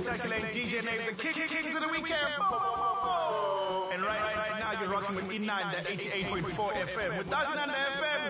spectacular DJ named the Kings of the Weekend. And right now you're rocking with E9, the 88.4 FM. With Dazinanda FM,